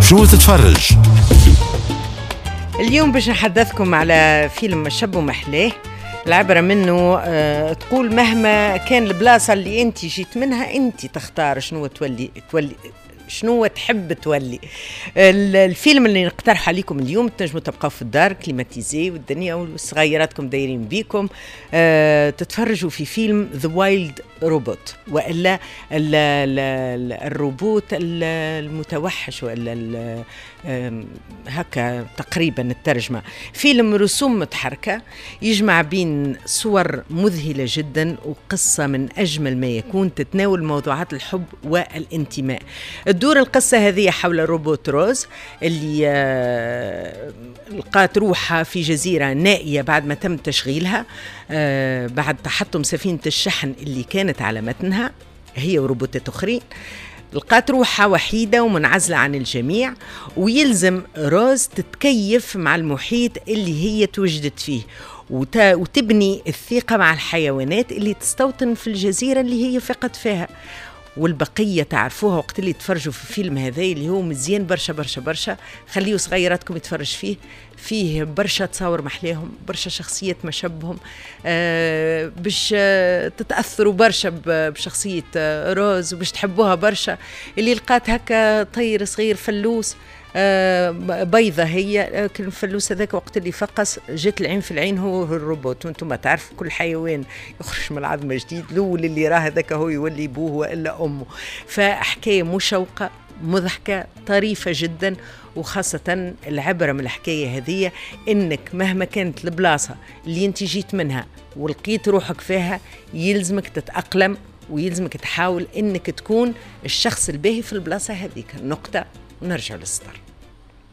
شنو تتفرج؟ اليوم باش نحدثكم على فيلم شاب ومحلاه. العبرة منه تقول مهما كان البلاصة اللي انت جيت منها انت تختار شنو تولي شنو تحب تولي. الفيلم اللي نقترح عليكم اليوم تنجموا تبقاو في الدار كليماتيزي والدنيا وصغيراتكم دايرين بيكم تتفرجوا في فيلم The Wild Robot، وإلا الروبوت المتوحش، وإلا هكا تقريبا الترجمة. فيلم رسوم متحركة يجمع بين صور مذهلة جدا وقصة من أجمل ما يكون تتناول موضوعات الحب والانتماء. تدور القصة هذه حول الروبوت روز اللي لقات روحها في جزيرة نائية بعد ما تم تشغيلها بعد تحطم سفينة الشحن اللي كانت على متنها هي وروبوتات أخرين. لقات روحها وحيدة ومنعزلة عن الجميع، ويلزم روز تتكيف مع المحيط اللي هي توجدت فيه وتبني الثقة مع الحيوانات اللي تستوطن في الجزيرة اللي هي فقط فيها. والبقية تعرفوها وقت اللي تفرجوا في الفيلم هذا اللي هو مزيان برشا برشا برشا. خليوا صغيراتكم يتفرج فيه برشا تصور محليهم، برشا شخصيات مشبهم باش تتأثروا برشا بشخصية روز وباش تحبوها برشا. اللي لقات هكا طير صغير فلوس بيضة هي، لكن الفلوس هذاك وقت اللي فقس جت العين في العين هو الروبوت. وانتم ما تعرفوا كل حيوان يخرج من العظمة جديد، الأول اللي راه هذاك هو يولي بوه وإلا أمه. فحكاية مشوقة مضحكة طريفة جدا، وخاصة العبرة من الحكاية هذه إنك مهما كانت البلاصة اللي انت جيت منها ولقيت روحك فيها يلزمك تتأقلم، ويلزمك تحاول إنك تكون الشخص الباهي في البلاصة هذيك. نقطة ونرجع للسطر.